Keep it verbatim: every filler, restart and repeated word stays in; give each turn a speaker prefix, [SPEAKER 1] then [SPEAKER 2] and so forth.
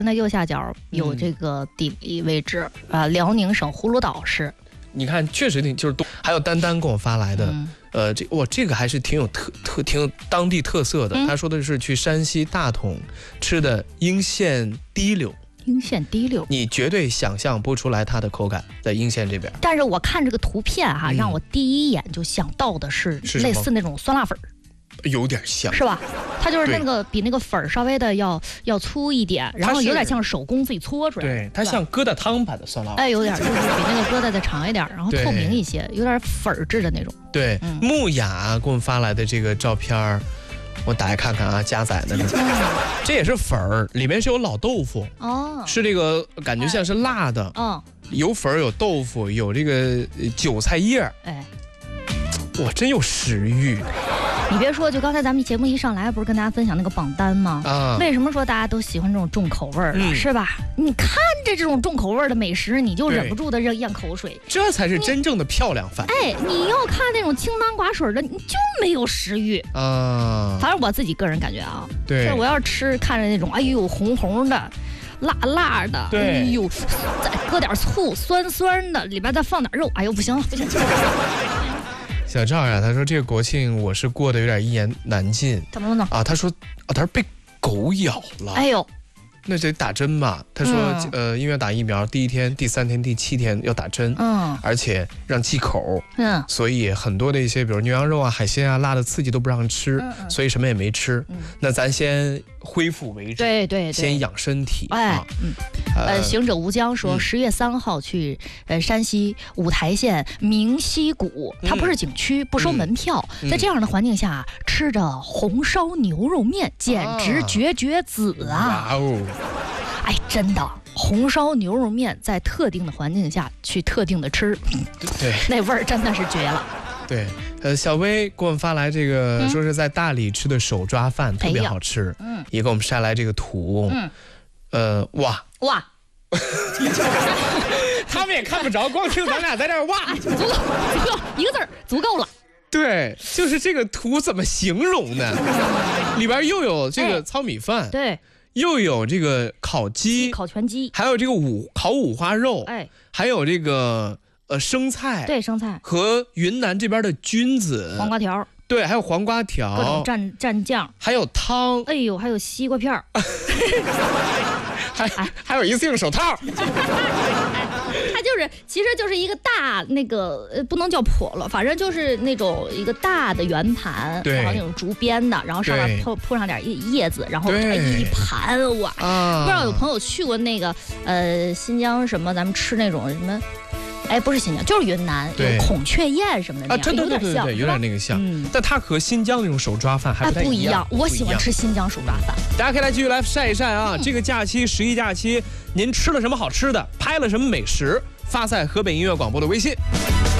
[SPEAKER 1] 那右下角有这个地理位置啊、嗯，辽宁省葫芦岛市。
[SPEAKER 2] 你看，确实挺就是东，还有丹丹给我发来的，嗯、呃，这哇，这个还是挺有特特挺有当地特色的。嗯、他说的是去山西大同吃的阴县滴溜。
[SPEAKER 1] 阴县滴溜，
[SPEAKER 2] 你绝对想象不出来它的口感，在阴县这边。
[SPEAKER 1] 但是我看这个图片哈，嗯、让我第一眼就想到的是类似那种酸辣粉。
[SPEAKER 2] 有点像
[SPEAKER 1] 是吧？它就是那个比那个粉儿稍微的要要粗一点，然后有点像手工自己搓出来。
[SPEAKER 2] 对，它像疙瘩汤版的酸辣粉。
[SPEAKER 1] 哎，有点就是比那个疙瘩再长一点，然后透明一些，有点粉儿质的那种。
[SPEAKER 2] 对，嗯、木雅给我们发来的这个照片，我打开看看啊，加载的呢，嗯、这也是粉儿，里面是有老豆腐哦，是这个感觉像是辣的，嗯、哎，有粉儿有豆腐有这个韭菜叶，哎，哇，真有食欲。
[SPEAKER 1] 你别说，就刚才咱们节目一上来，不是跟大家分享那个榜单吗？啊，为什么说大家都喜欢这种重口味儿的，嗯、是吧？你看着这种重口味的美食，你就忍不住的咽口水，
[SPEAKER 2] 这才是真正的漂亮饭。
[SPEAKER 1] 哎，你要看那种清汤寡水的，你就没有食欲啊。反正我自己个人感觉啊，对，我要吃看着那种，哎呦红红的。辣辣的，
[SPEAKER 2] 对，
[SPEAKER 1] 哎呦，再搁点醋，酸酸的，里边再放点肉，哎呦，不行了，不行。
[SPEAKER 2] 小赵呀、啊，他说这个国庆我是过得有点一言难尽。
[SPEAKER 1] 怎么了呢？
[SPEAKER 2] 啊，他说啊，他说被狗咬了。
[SPEAKER 1] 哎呦，
[SPEAKER 2] 那得打针吧？他说、嗯、呃，因为要打疫苗，第一天、第三天、第七天要打针，嗯，而且让忌口，嗯，所以很多的一些，比如牛羊肉啊、海鲜啊、辣的刺激都不让吃，嗯嗯、所以什么也没吃。嗯、那咱先恢复为主，
[SPEAKER 1] 对 对, 对，
[SPEAKER 2] 先养身体。
[SPEAKER 1] 哎，啊、嗯。呃，行者吴江说，十、嗯、月三号去呃山西五台县明溪谷，它不是景区，嗯、不收门票，嗯、在这样的环境下，吃着红烧牛肉面，简直绝绝子啊！哇哦！哎，真的，红烧牛肉面在特定的环境下去特定的吃，
[SPEAKER 2] 对，
[SPEAKER 1] 那味儿真的是绝了。
[SPEAKER 2] 对，呃，小薇给我们发来这个，嗯、说是在大理吃的手抓饭特别好吃，嗯，也给我们晒来这个图，嗯，呃，哇。
[SPEAKER 1] 哇，
[SPEAKER 2] 他们也看不着，光听咱俩在这儿哇，
[SPEAKER 1] 足够，足够，一个字儿足够了。
[SPEAKER 2] 对，就是这个图怎么形容呢？里边又有这个糙米饭，哎、
[SPEAKER 1] 对，
[SPEAKER 2] 又有这个烤鸡、
[SPEAKER 1] 烤全鸡，
[SPEAKER 2] 还有这个五烤五花肉，哎，还有这个呃生菜，
[SPEAKER 1] 对，生菜
[SPEAKER 2] 和云南这边的菌子、
[SPEAKER 1] 黄瓜条。
[SPEAKER 2] 对，还有黄瓜条，
[SPEAKER 1] 各种蘸蘸酱，
[SPEAKER 2] 还有汤，
[SPEAKER 1] 哎呦，还有西瓜片儿，
[SPEAKER 2] 还还有一次性手套。
[SPEAKER 1] 它就是，其实就是一个大那个，呃，不能叫笸箩，反正就是那种一个大的圆盘，然后那种竹编的，然后上面铺铺上点叶子，然后一盘哇，啊、不知道有朋友去过那个呃新疆什么，咱们吃那种什么。哎，不是新疆，就是云南有孔雀宴什么的那样，
[SPEAKER 2] 啊，真的对对对，有点那个像。嗯，但它和新疆那种手抓饭还不太一样。
[SPEAKER 1] 我喜欢吃新疆手抓饭。
[SPEAKER 2] 大家可以来继续来晒一晒啊！嗯、这个假期十一假期，您吃了什么好吃的？拍了什么美食？发在河北音乐广播的微信。